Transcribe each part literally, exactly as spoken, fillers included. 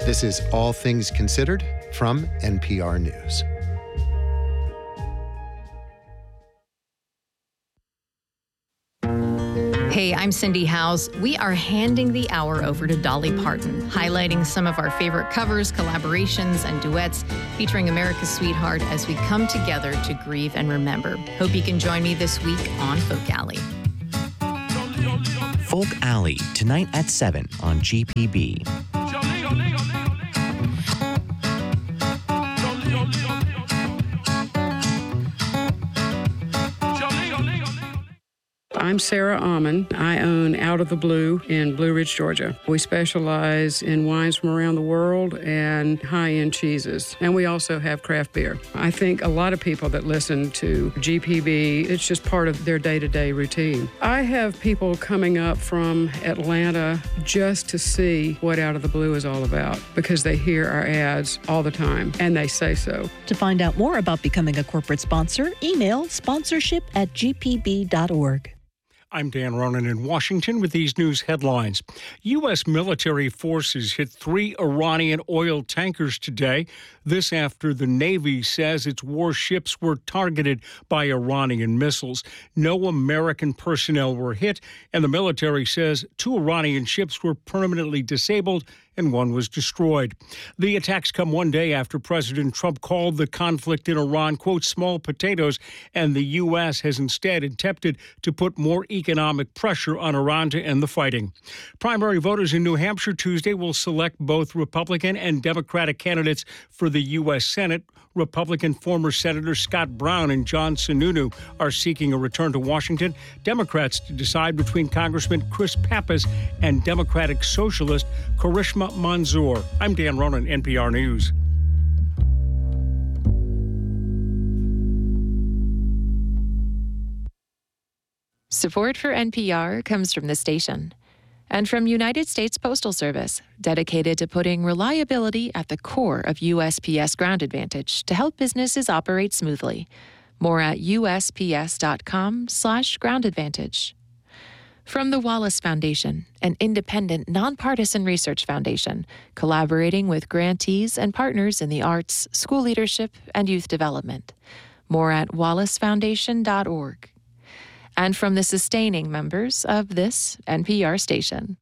This is All Things Considered from N P R News. Hey, I'm Cindy Howes. We are handing the hour over to Dolly Parton, highlighting some of our favorite covers, collaborations, and duets featuring America's Sweetheart as we come together to grieve and remember. Hope you can join me this week on Folk Alley. Folk Alley, tonight at seven on G P B. I'm Sarah Almond. I own Out of the Blue in Blue Ridge, Georgia. We specialize in wines from around the world and high-end cheeses. And we also have craft beer. I think a lot of people that listen to G P B, it's just part of their day-to-day routine. I have people coming up from Atlanta just to see what Out of the Blue is all about because they hear our ads all the time and they say so. To find out more about becoming a corporate sponsor, email sponsorship at g p b dot org. I'm Dan Ronan in Washington with these news headlines. U S military forces hit three Iranian oil tankers today. This after the Navy says its warships were targeted by Iranian missiles. No American personnel were hit, and the military says two Iranian ships were permanently disabled and one was destroyed. The attacks come one day after President Trump called the conflict in Iran, quote, small potatoes, and the U S has instead attempted to put more economic pressure on Iran to end the fighting. Primary voters in New Hampshire Tuesday will select both Republican and Democratic candidates for the U S Senate. Republican former Senator Scott Brown and John Sununu are seeking a return to Washington. Democrats to decide between Congressman Chris Pappas and Democratic Socialist Karishma Manzoor. I'm Dan Ronan, N P R News. Support for N P R comes from the station and from United States Postal Service, dedicated to putting reliability at the core of U S P S Ground Advantage to help businesses operate smoothly. More at U S P S dot com slash ground advantage. From the Wallace Foundation, an independent, nonpartisan research foundation, collaborating with grantees and partners in the arts, school leadership, and youth development. More at wallace foundation dot org. And from the sustaining members of this N P R station.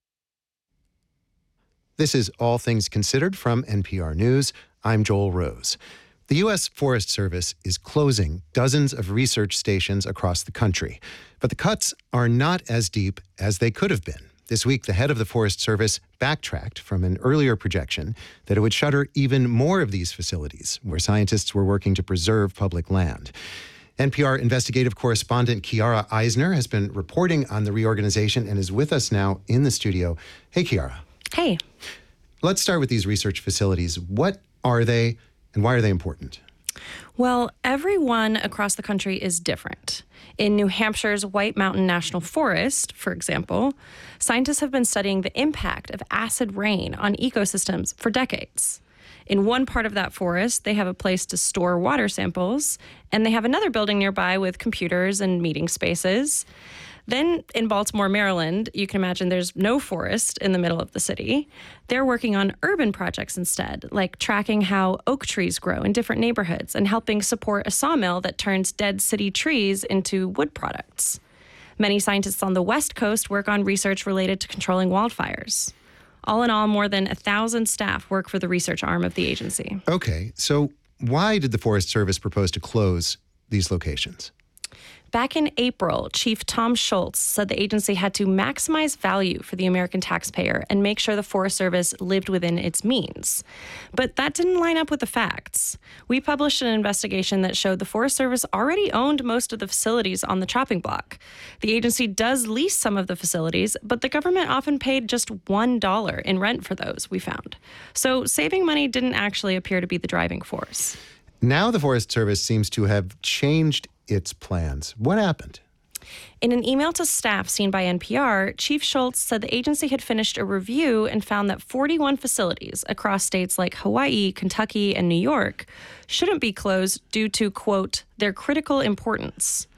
This is All Things Considered from N P R News. I'm Joel Rose. The U S Forest Service is closing dozens of research stations across the country, but the cuts are not as deep as they could have been. This week, the head of the Forest Service backtracked from an earlier projection that it would shutter even more of these facilities where scientists were working to preserve public land. N P R investigative correspondent Kiara Eisner has been reporting on the reorganization and is with us now in the studio. Hey, Kiara. Hey. Let's start with these research facilities. What are they and why are they important? Well, every one across the country is different. In New Hampshire's White Mountain National Forest, for example, scientists have been studying the impact of acid rain on ecosystems for decades. In one part of that forest, they have a place to store water samples, and they have another building nearby with computers and meeting spaces. Then in Baltimore, Maryland, you can imagine there's no forest in the middle of the city. They're working on urban projects instead, like tracking how oak trees grow in different neighborhoods and helping support a sawmill that turns dead city trees into wood products. Many scientists on the West Coast work on research related to controlling wildfires. All in all, more than a thousand staff work for the research arm of the agency. Okay, so why did the Forest Service propose to close these locations? Back in April, Chief Tom Schultz said the agency had to maximize value for the American taxpayer and make sure the Forest Service lived within its means. But that didn't line up with the facts. We published an investigation that showed the Forest Service already owned most of the facilities on the chopping block. The agency does lease some of the facilities, but the government often paid just one dollar in rent for those, we found. So saving money didn't actually appear to be the driving force. Now the Forest Service seems to have changed its plans. What happened? In an email to staff seen by N P R, Chief Schultz said the agency had finished a review and found that forty-one facilities across states like Hawaii, Kentucky, and New York shouldn't be closed due to, quote, their critical importance.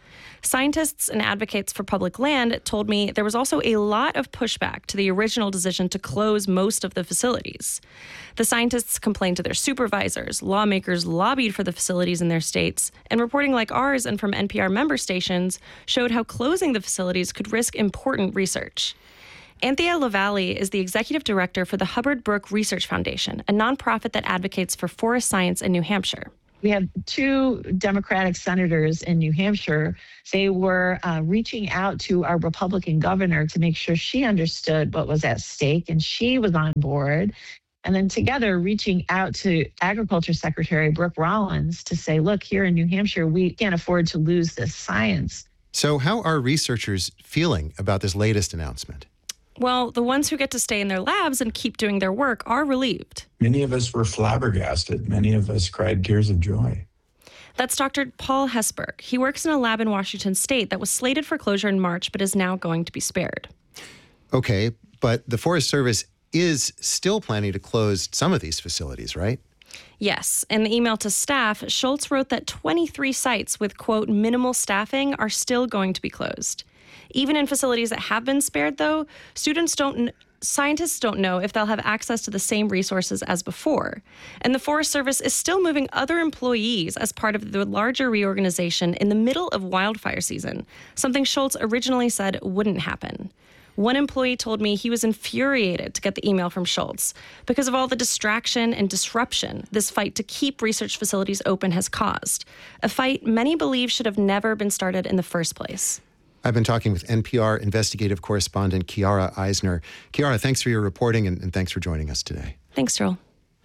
Scientists and advocates for public land told me there was also a lot of pushback to the original decision to close most of the facilities. The scientists complained to their supervisors, lawmakers lobbied for the facilities in their states, and reporting like ours and from N P R member stations showed how closing the facilities could risk important research. Anthea LaValle is the executive director for the Hubbard Brook Research Foundation, a nonprofit that advocates for forest science in New Hampshire. We have two Democratic senators in New Hampshire. They were uh, reaching out to our Republican governor to make sure she understood what was at stake, and she was on board. And then together reaching out to Agriculture Secretary Brooke Rollins to say, look, here in New Hampshire, we can't afford to lose this science. So how are researchers feeling about this latest announcement? Well, the ones who get to stay in their labs and keep doing their work are relieved. Many of us were flabbergasted. Many of us cried tears of joy. That's Doctor Paul Hesburgh. He works in a lab in Washington State that was slated for closure in March, but is now going to be spared. Okay, but the Forest Service is still planning to close some of these facilities, right? Yes. In the email to staff, Schultz wrote that twenty-three sites with, quote, minimal staffing are still going to be closed. Even in facilities that have been spared, though, students don't, scientists don't know if they'll have access to the same resources as before. And the Forest Service is still moving other employees as part of the larger reorganization in the middle of wildfire season, something Schultz originally said wouldn't happen. One employee told me he was infuriated to get the email from Schultz because of all the distraction and disruption this fight to keep research facilities open has caused, a fight many believe should have never been started in the first place. I've been talking with N P R investigative correspondent Kiara Eisner. Kiara, thanks for your reporting and, and thanks for joining us today. Thanks, Joel.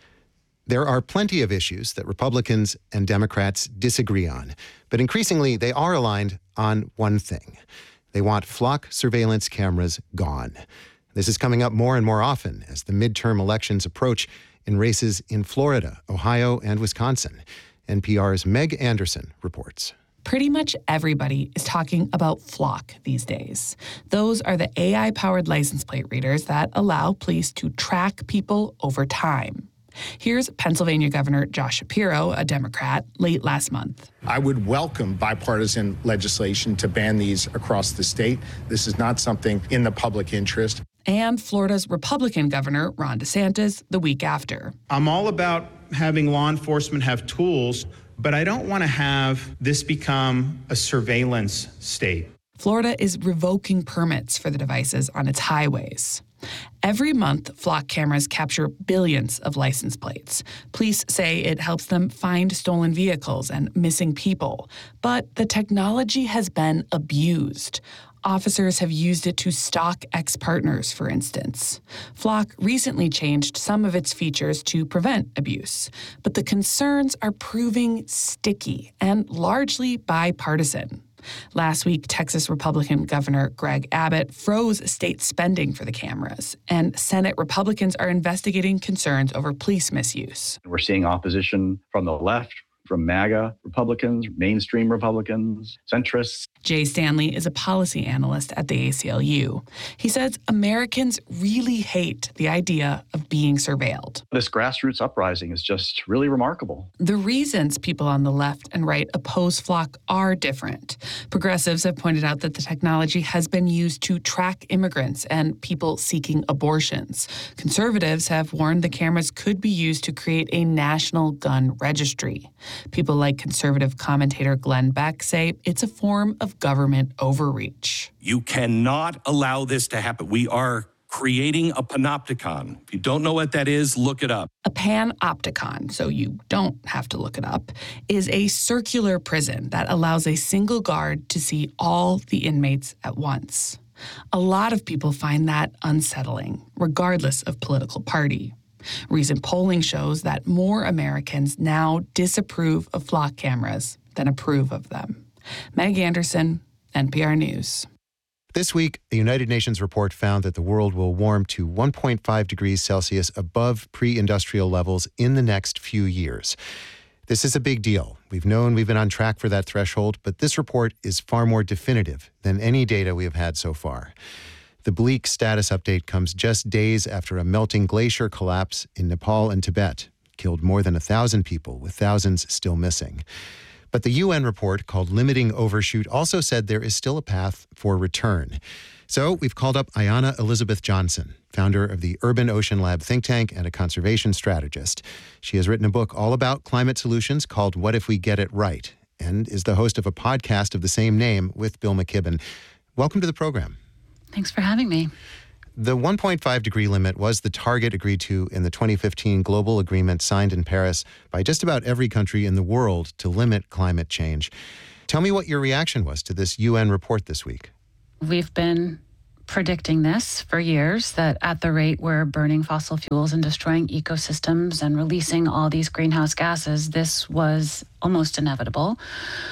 There are plenty of issues that Republicans and Democrats disagree on, but increasingly they are aligned on one thing. They want flock surveillance cameras gone. This is coming up more and more often as the midterm elections approach in races in Florida, Ohio, and Wisconsin. N P R's Meg Anderson reports. Pretty much everybody is talking about Flock these days. Those are the A I-powered license plate readers that allow police to track people over time. Here's Pennsylvania Governor Josh Shapiro, a Democrat, late last month. I would welcome bipartisan legislation to ban these across the state. This is not something in the public interest. And Florida's Republican Governor, Ron DeSantis, the week after. I'm all about having law enforcement have tools, but I don't want to have this become a surveillance state. Florida is revoking permits for the devices on its highways. Every month, Flock cameras capture billions of license plates. Police say it helps them find stolen vehicles and missing people. But the technology has been abused. Officers have used it to stalk ex-partners, for instance. Flock recently changed some of its features to prevent abuse, but the concerns are proving sticky and largely bipartisan. Last week, Texas Republican Governor Greg Abbott froze state spending for the cameras, and Senate Republicans are investigating concerns over police misuse. We're seeing opposition from the left, from MAGA Republicans, mainstream Republicans, centrists. Jay Stanley is a policy analyst at the A C L U. He says Americans really hate the idea of being surveilled. This grassroots uprising is just really remarkable. The reasons people on the left and right oppose Flock are different. Progressives have pointed out that the technology has been used to track immigrants and people seeking abortions. Conservatives have warned the cameras could be used to create a national gun registry. People like conservative commentator Glenn Beck say it's a form of government overreach. You cannot allow this to happen. We are creating a panopticon. If you don't know what that is, look it up. A panopticon, so you don't have to look it up, is a circular prison that allows a single guard to see all the inmates at once. A lot of people find that unsettling, regardless of political party. Recent polling shows that more Americans now disapprove of Flock cameras than approve of them. Meg Anderson, N P R News. This week, the United Nations report found that the world will warm to one point five degrees Celsius above pre-industrial levels in the next few years. This is a big deal. We've known we've been on track for that threshold, but this report is far more definitive than any data we have had so far. The bleak status update comes just days after a melting glacier collapse in Nepal and Tibet killed more than a thousand people, with thousands still missing. But the U N report called Limiting Overshoot also said there is still a path for return. So we've called up Ayanna Elizabeth Johnson, founder of the Urban Ocean Lab think tank and a conservation strategist. She has written a book all about climate solutions called What If We Get It Right, and is the host of a podcast of the same name with Bill McKibben. Welcome to the program. Thanks for having me. The one point five degree limit was the target agreed to in the twenty fifteen global agreement signed in Paris by just about every country in the world to limit climate change. Tell me what your reaction was to this U N report this week. We've been predicting this for years, that at the rate we're burning fossil fuels and destroying ecosystems and releasing all these greenhouse gases, this was almost inevitable.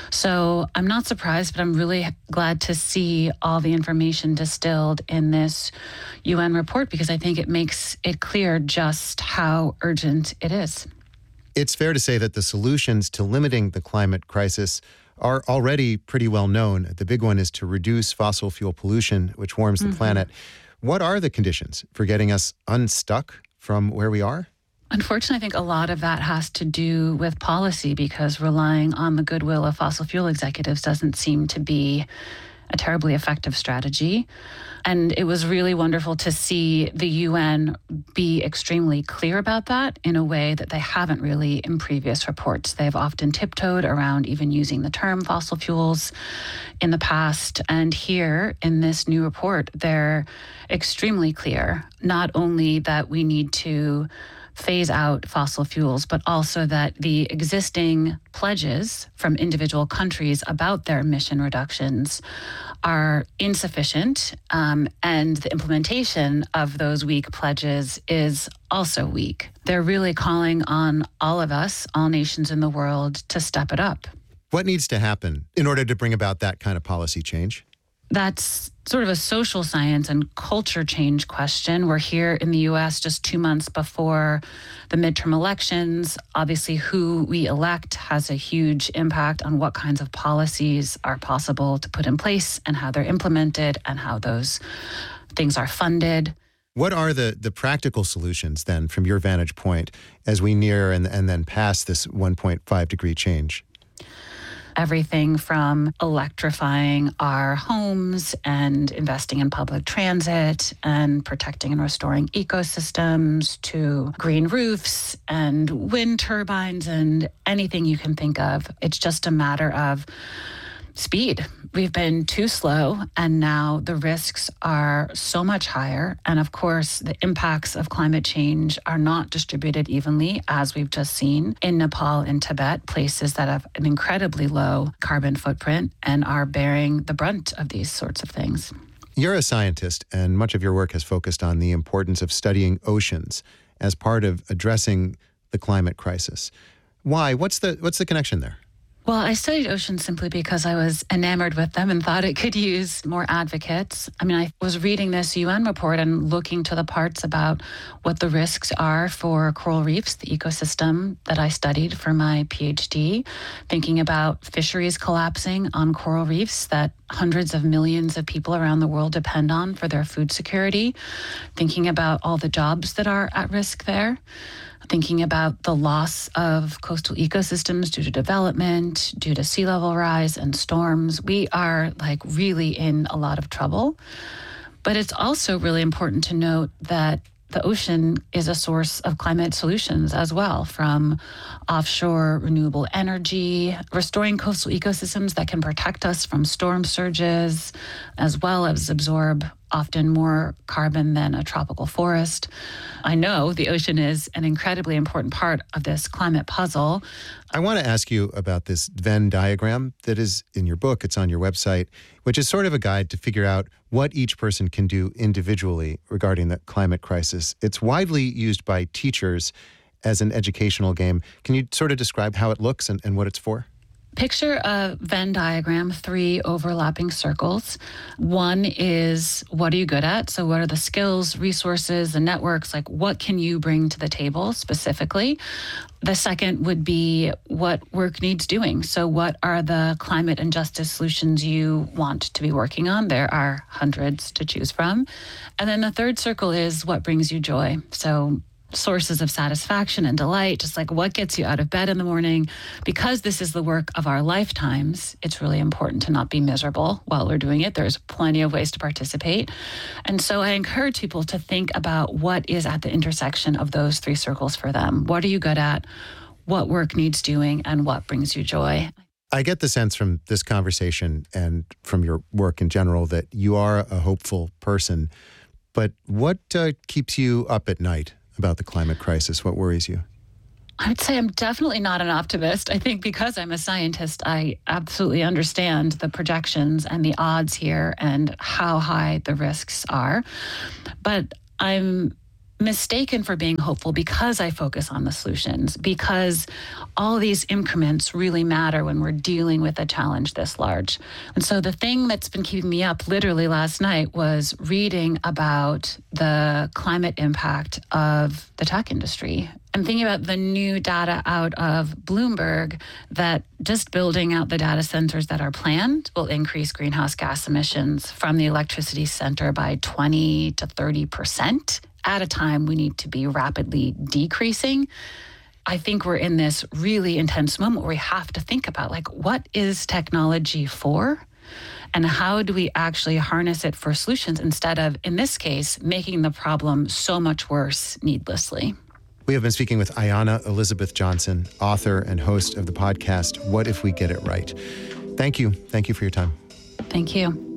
So I'm not surprised, but I'm really glad to see all the information distilled in this U N report, because I think it makes it clear just how urgent it is. It's fair to say that the solutions to limiting the climate crisis are already pretty well known. The big one is to reduce fossil fuel pollution, which warms the mm-hmm. planet. What are the conditions for getting us unstuck from where we are? Unfortunately, I think a lot of that has to do with policy, because relying on the goodwill of fossil fuel executives doesn't seem to be a terribly effective strategy. And it was really wonderful to see the U N be extremely clear about that in a way that they haven't really in previous reports. They've often tiptoed around even using the term fossil fuels in the past. And here in this new report, they're extremely clear, not only that we need to phase out fossil fuels, but also that the existing pledges from individual countries about their emission reductions are insufficient, um, and the implementation of those weak pledges is also weak. They're really calling on all of us, all nations in the world, to step it up. What needs to happen in order to bring about that kind of policy change? That's sort of a social science and culture change question. We're here in the U S just two months before the midterm elections. Obviously, who we elect has a huge impact on what kinds of policies are possible to put in place and how they're implemented and how those things are funded. What are the, the practical solutions then, from your vantage point, as we near and, and then pass this one point five degree change? Everything from electrifying our homes and investing in public transit and protecting and restoring ecosystems to green roofs and wind turbines and anything you can think of. It's just a matter of speed. We've been too slow, and now the risks are so much higher. And of course, the impacts of climate change are not distributed evenly, as we've just seen in Nepal and Tibet, places that have an incredibly low carbon footprint and are bearing the brunt of these sorts of things. You're a scientist, and much of your work has focused on the importance of studying oceans as part of addressing the climate crisis. Why? What's the what's the connection there? Well, I studied oceans simply because I was enamored with them and thought it could use more advocates. I mean, I was reading this U N report and looking to the parts about what the risks are for coral reefs, the ecosystem that I studied for my PhD, thinking about fisheries collapsing on coral reefs that hundreds of millions of people around the world depend on for their food security, thinking about all the jobs that are at risk there, thinking about the loss of coastal ecosystems due to development, due to sea level rise and storms. We are like really in a lot of trouble. But it's also really important to note that the ocean is a source of climate solutions as well, from offshore renewable energy, restoring coastal ecosystems that can protect us from storm surges, as well as absorb often more carbon than a tropical forest. I know the ocean is an incredibly important part of this climate puzzle. I want to ask you about this Venn diagram that is in your book. It's on your website, which is sort of a guide to figure out what each person can do individually regarding the climate crisis. It's widely used by teachers as an educational game. Can you sort of describe how it looks and, and what it's for? Picture a Venn diagram, three overlapping circles. One is, what are you good at? So what are the skills, resources, the networks? Like, what can you bring to the table specifically? The second would be what work needs doing. So what are the climate and justice solutions you want to be working on? There are hundreds to choose from. And then the third circle is what brings you joy. So sources of satisfaction and delight, just like what gets you out of bed in the morning. Because this is the work of our lifetimes, it's really important to not be miserable while we're doing it. There's plenty of ways to participate. And so I encourage people to think about what is at the intersection of those three circles for them. What are you good at? What work needs doing? And what brings you joy? I get the sense from this conversation and from your work in general that you are a hopeful person. But what uh, keeps you up at night about the climate crisis? What worries you? I would say I'm definitely not an optimist. I think because I'm a scientist, I absolutely understand the projections and the odds here and how high the risks are. But I'm mistaken for being hopeful because I focus on the solutions, because all these increments really matter when we're dealing with a challenge this large. And so the thing that's been keeping me up literally last night was reading about the climate impact of the tech industry. I'm thinking about the new data out of Bloomberg that just building out the data centers that are planned will increase greenhouse gas emissions from the electricity center by twenty to thirty percent. At a time we need to be rapidly decreasing. I think we're in this really intense moment where we have to think about, like, what is technology for? And how do we actually harness it for solutions instead of, in this case, making the problem so much worse needlessly? We have been speaking with Ayanna Elizabeth Johnson, author and host of the podcast, What If We Get It Right? Thank you. Thank you for your time. Thank you.